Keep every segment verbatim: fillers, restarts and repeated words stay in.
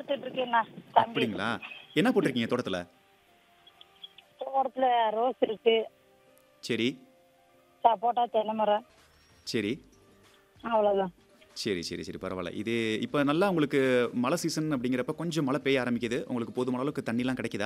போட்டுட்டு இருக்கேண்ணா. தம்பி அப்படிங்களா? என்ன போட்டிருக்கீங்க தோட்டத்துல? தோட்டத்துல ரோஸ் இருக்கு, சரி, சப்போட்டா, தென்னை மரம், சரி, அவ்வளவுதான். சரி, சரி, சரி. பரவாயில்ல. இது இப்ப நல்லா உங்களுக்கு மழை சீசன் அப்படிங்கிறப்ப கொஞ்சம் மழை பெய்ய ஆரம்பிக்குது. உங்களுக்கு போதுமான அளவுக்கு தண்ணிலாம் கிடைக்குதா?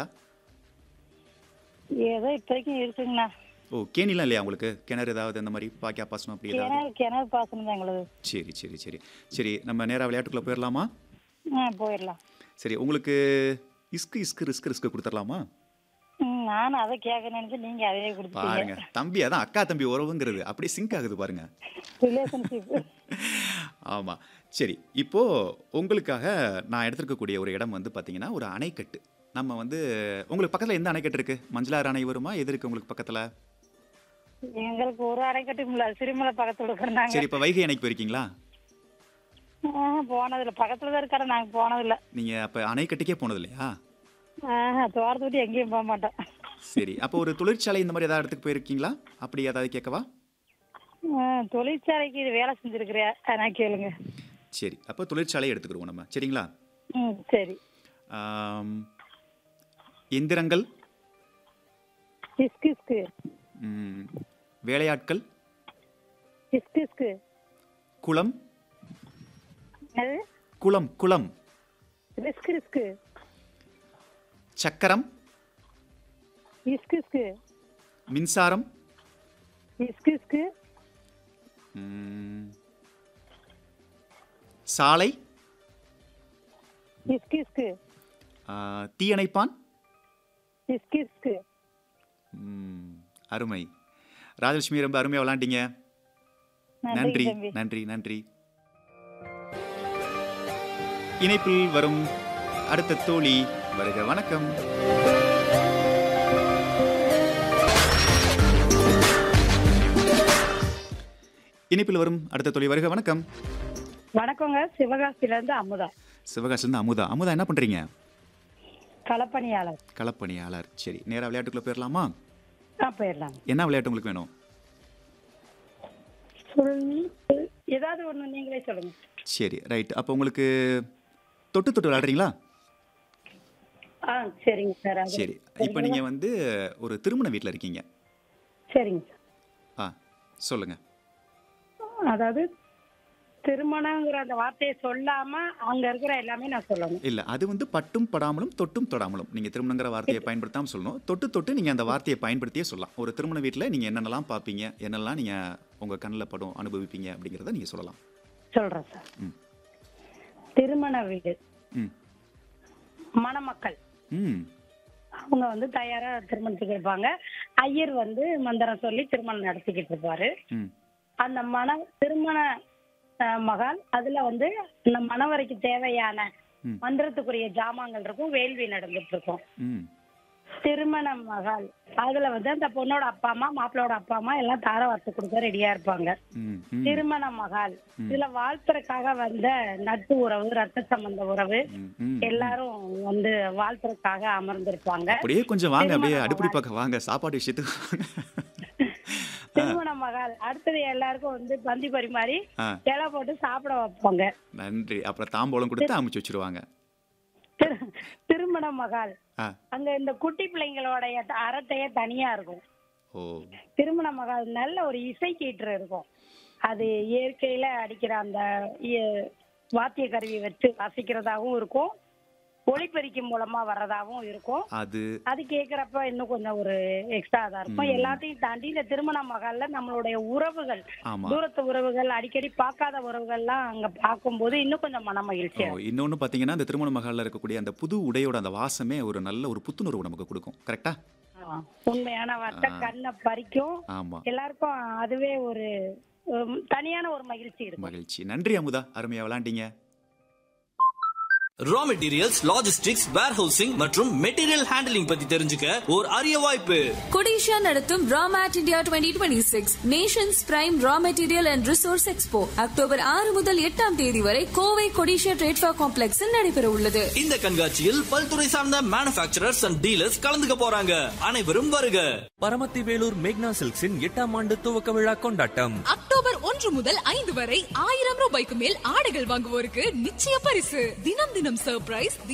ஏதோ இப்போதைக்கும் இருக்குங்கண்ணா. ஓ, கேணிலாம் இல்லையா உங்களுக்கு? கிணறு ஏதாவது அந்த மாதிரி பாக்கியா பாசனம் அப்படி ஏதாவது? கிணறு கிணறு பாசனம் தான் எங்களுக்கு. சரி, சரி, சரி. சரி, நம்ம நேரா விளையாட்டுக்குள்ள போயிடலாமா? ஆ போயிடலாம். சரி, உங்களுக்கு இஸ்கு இஸ்கு ரிஸ்க் ரிஸ்க் கொடுத்துடலாமா? ம், நானும் அதை கேட்க நினைச்சு நீங்க அதையே கொடுத்துட்டீங்க. பாருங்க, தம்பி அதான் அக்கா தம்பி உறவுங்கிறது அப்படி சிங்க் ஆகுது பாருங்க. ரிலேஷன்ஷிப். ஆமா. சரி, இப்போ உங்களுக்காக நான் எடுத்திருக்கக்கூடிய ஒரு இடம் வந்து பாத்தீங்கன்னா ஒரு அணைக்கட்டு. நம்ம வந்து உங்களுக்கு பக்கத்துல எந்த அணைக்கட்டு இருக்கு? மஞ்சளாறு அணை வருமா? எது இருக்கு உங்களுக்கு பக்கத்துல? எங்களுக்கு ஒரு அடைக்கட்டும் இல்ல, சிறுமலை பக்கத்துல இருக்கிறாங்க. சரி, இப்ப வைகை அணைக்கு போயிருக்கீங்களா? போனதில்ல, பக்கத்துல தான் இருக்காரு, நாங்க போனதில்ல. நீங்க அப்ப அணைக்கட்டுக்கே போனது இல்லையா? ஆஹ் தோட்டத்தை விட்டு எங்கேயும் போக மாட்டோம். சரி, அப்போ ஒரு தொழிற்சாலை இந்த மாதிரி ஏதாவது இடத்துக்கு போயிருக்கீங்களா? அப்படி ஏதாவது கேட்கவா? ஆஹ் தொழிற்சாலைக்கு இது வேலை செஞ்சிருக்கிறியா, நான் கேளுங்க. சரி, அப்போ தொழிற்சாலையை எடுத்துக்கிடுவோம் நம்ம. சரிங்களா? ம் சரி. ஆம், எந்திரங்கள், இஸ்கு இஸ்கு ம், வேலையாட்கள், இஸ்கு இஸ்கு குளம், என்னது? குளம் குளம், ரிஸ்க் ரிஸ்க் சக்கரம், இஸ்கு இஸ்கு மின்சாரம், இஸ்கு இஸ்கு ம், சாலை, இஸ்கு இஸ்கு ஆ, தீயணைப்பான். இஸ்கு இஸ்கு. ம், அருமை ராஜலட்சுமி, ரொம்ப அருமையா விளையாண்டீங்க. நன்றி நன்றி தம்பி. நன்றி நன்றி. இணைப்பில் வரும் அடுத்த தோழி வருக. வணக்கம். இணைப்பில் வரும் அடுத்த தோழி வருக. வணக்கம். வணக்கங்க, சிவகாசில இருந்து அமுதா. சிவகாசில இருந்து அமுதா. அமுதா என்ன பண்றீங்க? களப்பணியாளர். களப்பணியாளர். சரி, நேரா விளையாட்டுக்குள்ள போயிடலாமா? ஆ போயிடலாம். என்ன விளையாட்டு உங்களுக்கு வேணும்? ஏதாவது ஒண்ணு நீங்களே சொல்லுங்க. சரி, ரைட். அப்போ உங்களுக்கு தொட்டு தொட்டு விளையாடுறீங்களா? ஆ சரிங்க சார். அது சரி, இப்போ நீங்க வந்து ஒரு திருமண வீட்டில் இருக்கீங்க. சரிங்க சார். ஆ சொல்லுங்க. அதாவது திருமணங்கிற அந்த வார்த்தையை சொல்லாம அங்க இருக்கிற எல்லாமே நான் சொல்லணும். இல்ல, அது வந்து பட்டும் படாமலும் தொட்டும் தொடாமலும். நீங்க திருமணங்கிற வார்த்தையை பயன்படுத்தாம சொல்லணும். தொட்டு தொட்டு நீங்க அந்த வார்த்தையை பயன்படுத்தியே சொல்லலாம். ஒரு திருமண வீட்டில் நீங்க என்னென்னலாம் பார்ப்பீங்க, என்னெல்லாம் நீங்க உங்க கண்ணில் படும் அனுபவிப்பீங்க அப்படிங்கிறத நீங்க சொல்லலாம். சொல்றேன் சார். ம். திருமண வீடு, ம். மணமக்கள் ம். அவங்க வந்து தயாரா திருமணத்துக்கு இருப்பாங்க. ஐயர் வந்து மந்திரம் சொல்லி திருமணம் நடத்திக்கிட்டு இருப்பாரு. ம். அந்த மண திருமண அஹ், மகால் அதுல வந்து இந்த மணவரைக்கு தேவையான ம். மந்திரத்துக்குரிய ஜாமான்கள் இருக்கும், வேள்வி நடந்துட்டு இருக்கும். ம். திருமண மகால் அதுல வந்து அந்த பொண்ணோட அப்பா அம்மா, மாப்பிள்ளோட அப்பா அம்மா எல்லாம் தார வார்த்தை கொடுக்க ரெடியா இருப்பாங்க. ம். ம். திருமண மகால் இதுல வாழ்த்துறதுக்காக வந்த நட்பு உறவு, ரத்த சம்பந்த உறவு ம். ம். எல்லாரும் வந்து வாழ்த்துறதுக்காக அமர்ந்திருப்பாங்க. அப்படியே கொஞ்சம் வாங்க, அப்படியே திருமண அடுப்படி மகால். பக்கம் வாங்க, சாப்பாடு விஷயத்துக்கு வாங்க. திருமண மகால் அடுத்தது எல்லாருக்கும் வந்து பந்தி பரிமாறி ஆ, இலை போட்டு சாப்பிட வைப்பாங்க. நன்றி. அப்புறம் தாம்பூலம் கொடுத்து அமுச்சு வச்சிருவாங்க. திரு- திருமண மகால் ஆ. அங்க இந்த குட்டி பிள்ளைங்களோட அரட்டையே தனியா இருக்கும். ஓ. திருமண மகால் நல்ல ஒரு இசை கீற்று இருக்கும். அது இயற்கையில அடிக்கிற அந்த இ- வாத்திய கருவி வச்சு வாசிக்கிறதாவும் இருக்கும், ஒளிப்பெருக்கி மூலமா வர்றதாவும் இருக்கும். அது அது கேக்குறப்ப இன்னும் கொஞ்சம் ஒரு எக்ஸ்ட்ரா தான் இருக்கும். எல்லாத்தையும் தாண்டி இந்த திருமண மகால்ல நம்மளுடைய உறவுகள், ஆமா. தூரத்து உறவுகள், அடிக்கடி பார்க்காத உறவுகள்லாம் அங்க பார்க்கும்போது இன்னும் கொஞ்சம் மன மகிழ்ச்சியா இருக்கும். இன்னொன்று பார்த்தீங்கன்னா, அந்த திருமண மகாலில் இருக்கக்கூடிய அந்த புது உடையோட அந்த வாசமே ஒரு நல்ல ஒரு புத்துணர்வு நமக்கு கொடுக்கும். கரெக்டா? ஆமா. உண்மையான வார்த்தை, கண்ணை பறிக்கும். ஆமா, எல்லாருக்கும் அதுவே ஒரு உம், தனியான ஒரு மகிழ்ச்சி இருக்கும். மகிழ்ச்சி. நன்றி அமுதா, அருமையா விளாண்டீங்க. ரா மெட்டீரியல்ஸ், லாஜிஸ்டிக்ஸ், வேர்ஹவுசிங் மற்றும் மெட்டீரியல் ஹேண்டலிங் பத்தி தெரிஞ்சுக்க ஒரு அரிய வாய்ப்பு. கொடிஷா நடத்தும் ராமேட் India twenty twenty six Nations prime raw material and resource expo October ஆறு முதல் எட்டாம் தேதி வரை கோவை கொடிஷா ட்ரேட்ஃபா காம்ப்ளெக்ஸில் நடைபெற உள்ளது. இந்த கண்காட்சியில் பல்துறை சார்ந்த மேனுபேக்சரர்ஸ் அண்ட் டீலர்ஸ் கலந்துக்க போறாங்க. அனைவரும் வருக. பரமத்தி வேலூர் மேக்னா சில்க்ஸின் எட்டாம் ஆண்டு துவக்க விழா கொண்டாட்டம் அக்டோபர் ஒன்று முதல் ஐந்து வரை ஆயிரம் ரூபாய்க்கு மேல் ஆடைகள் வாங்குவோருக்கு நிச்சய பரிசு. தினம் தினம் சர்ப்ரைஸ்.